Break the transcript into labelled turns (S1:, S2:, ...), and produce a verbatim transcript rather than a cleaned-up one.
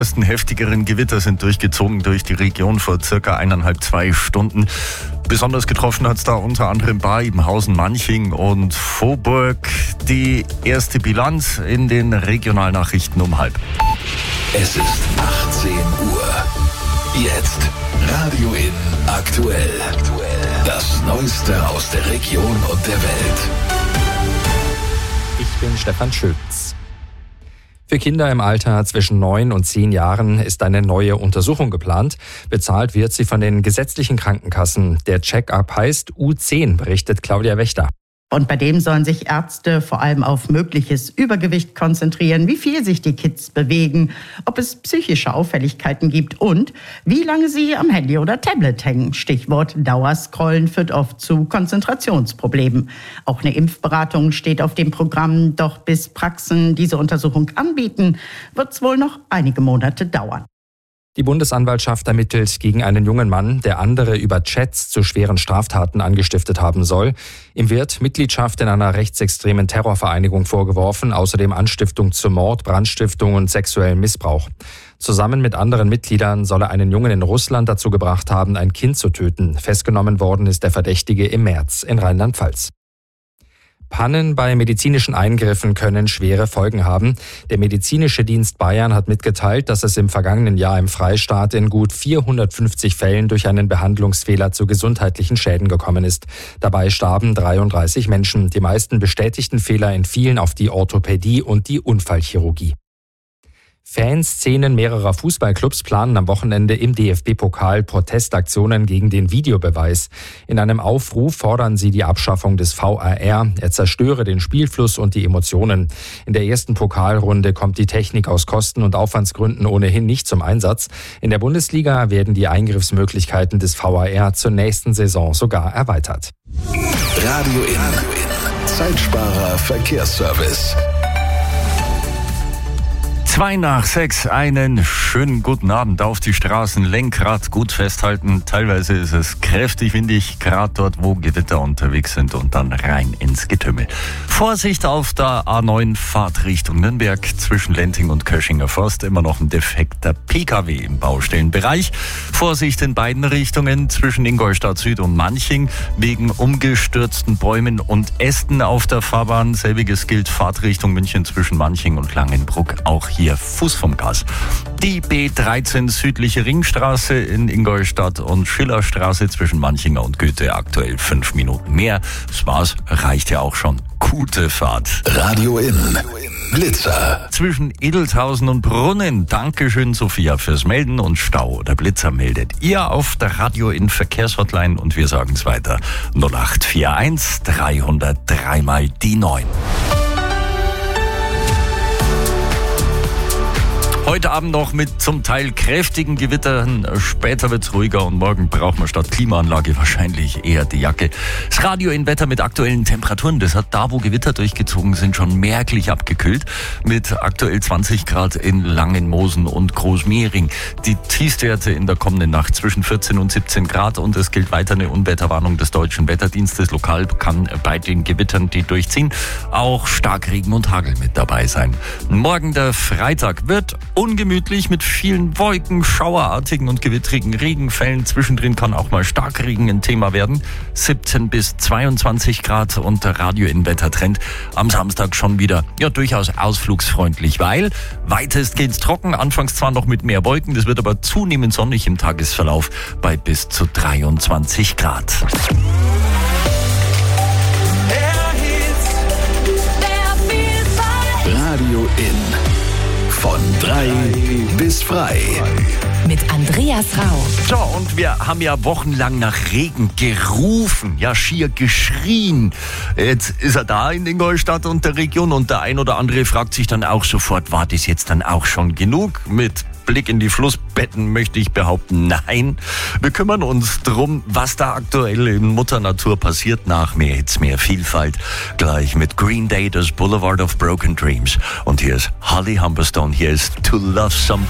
S1: Die ersten heftigeren Gewitter sind durchgezogen durch die Region vor circa eineinhalb, zwei Stunden. Besonders getroffen hat es da unter anderem Baebenhausen, Manching und Vohburg. Die erste Bilanz in den Regionalnachrichten um halb.
S2: Es ist achtzehn Uhr. Jetzt Radio In aktuell. Das Neueste aus der Region und der Welt.
S3: Ich bin Stefan Schütz. Für Kinder im Alter zwischen neun und zehn Jahren ist eine neue Untersuchung geplant. Bezahlt wird sie von den gesetzlichen Krankenkassen. Der Check-up heißt U zehn, berichtet Claudia Wächter.
S4: Und bei dem sollen sich Ärzte vor allem auf mögliches Übergewicht konzentrieren, wie viel sich die Kids bewegen, ob es psychische Auffälligkeiten gibt und wie lange sie am Handy oder Tablet hängen. Stichwort Dauerscrollen führt oft zu Konzentrationsproblemen. Auch eine Impfberatung steht auf dem Programm, doch bis Praxen diese Untersuchung anbieten, wird es wohl noch einige Monate dauern.
S3: Die Bundesanwaltschaft ermittelt gegen einen jungen Mann, der andere über Chats zu schweren Straftaten angestiftet haben soll. Ihm wird Mitgliedschaft in einer rechtsextremen Terrorvereinigung vorgeworfen, außerdem Anstiftung zu Mord, Brandstiftung und sexuellem Missbrauch. Zusammen mit anderen Mitgliedern soll er einen Jungen in Russland dazu gebracht haben, ein Kind zu töten. Festgenommen worden ist der Verdächtige im März in Rheinland-Pfalz. Pannen bei medizinischen Eingriffen können schwere Folgen haben. Der Medizinische Dienst Bayern hat mitgeteilt, dass es im vergangenen Jahr im Freistaat in gut vierhundertfünfzig Fällen durch einen Behandlungsfehler zu gesundheitlichen Schäden gekommen ist. Dabei starben dreiunddreißig Menschen. Die meisten bestätigten Fehler entfielen auf die Orthopädie und die Unfallchirurgie. Fanszenen mehrerer Fußballclubs planen am Wochenende im D F B-Pokal Protestaktionen gegen den Videobeweis. In einem Aufruf fordern sie die Abschaffung des V A R. Er zerstöre den Spielfluss und die Emotionen. In der ersten Pokalrunde kommt die Technik aus Kosten- und Aufwandsgründen ohnehin nicht zum Einsatz. In der Bundesliga werden die Eingriffsmöglichkeiten des V A R zur nächsten Saison sogar erweitert.
S2: Radio In. Zeitsparer Verkehrsservice.
S1: Zwei nach sechs, einen schönen guten Abend auf die Straßen. Lenkrad gut festhalten. Teilweise ist es kräftig windig, gerade dort, wo Gewitter unterwegs sind und dann rein ins Getümmel. Vorsicht auf der A neun Fahrt Richtung Nürnberg zwischen Lenting und Köschinger Forst. Immer noch ein defekter P K W im Baustellenbereich. Vorsicht in beiden Richtungen zwischen Ingolstadt Süd und Manching wegen umgestürzten Bäumen und Ästen auf der Fahrbahn. Selbiges gilt Fahrt Richtung München zwischen Manching und Langenbruck. Auch hier Hier Fuß vom Gas. Die B dreizehn südliche Ringstraße in Ingolstadt und Schillerstraße zwischen Manchinger und Goethe aktuell fünf Minuten mehr. Das war's, reicht ja auch schon. Gute Fahrt.
S2: Radio In. Blitzer.
S1: Zwischen Edelshausen und Brunnen. Dankeschön, Sophia, fürs Melden und Stau oder Blitzer meldet ihr auf der Radio In Verkehrshotline und wir sagen's weiter. null acht vier eins dreihundertdrei mal die neun. Heute Abend noch mit zum Teil kräftigen Gewittern. Später wird's ruhiger und morgen braucht man statt Klimaanlage wahrscheinlich eher die Jacke. Das Radio in Wetter mit aktuellen Temperaturen, das hat da, wo Gewitter durchgezogen sind, schon merklich abgekühlt. Mit aktuell zwanzig Grad in Langenmosen und Großmehring. Die Tiefstwerte in der kommenden Nacht zwischen vierzehn und siebzehn Grad und es gilt weiter eine Unwetterwarnung des Deutschen Wetterdienstes. Lokal kann bei den Gewittern, die durchziehen, auch Starkregen und Hagel mit dabei sein. Morgen der Freitag wird ungemütlich mit vielen Wolken, schauerartigen und gewittrigen Regenfällen. Zwischendrin kann auch mal Starkregen ein Thema werden. siebzehn bis zweiundzwanzig Grad und der Radio in Wettertrend. Am Samstag schon wieder ja durchaus ausflugsfreundlich, weil weitestgehend trocken, anfangs zwar noch mit mehr Wolken, das wird aber zunehmend sonnig im Tagesverlauf bei bis zu dreiundzwanzig Grad.
S2: Radio In. Von drei bis frei.
S5: Mit Andreas Rau.
S1: So, und wir haben ja wochenlang nach Regen gerufen, ja schier geschrien. Jetzt ist er da in Ingolstadt und der Region und der ein oder andere fragt sich dann auch sofort, war das jetzt dann auch schon genug? Mit Blick in die Flussbetten möchte ich behaupten, nein. Wir kümmern uns drum, was da aktuell in Mutter Natur passiert. Nach mehr Hits, mehr Vielfalt. Gleich mit Green Day, das Boulevard of Broken Dreams. Und hier ist Holly Humberstone, hier ist To Love Somebody.